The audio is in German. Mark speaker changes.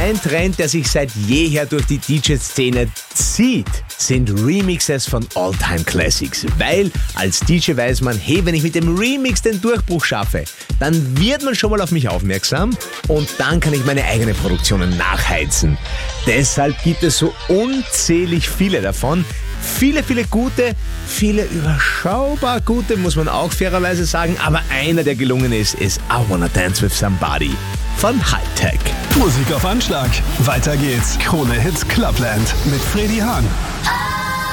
Speaker 1: Ein Trend, der sich seit jeher durch die DJ-Szene zieht, sind Remixes von All-Time-Classics. Weil als DJ weiß man, hey, wenn ich mit dem Remix den Durchbruch schaffe, dann wird man schon mal auf mich aufmerksam und dann kann ich meine eigenen Produktionen nachheizen. Deshalb gibt es so unzählig viele davon. Viele gute, viele überschaubar gute, muss man auch fairerweise sagen. Aber einer, der gelungen ist I Wanna Dance With Somebody von Hi-Tech.
Speaker 2: Musik auf Anschlag. Weiter geht's. Krone Hits Clubland mit Freddy Hahn.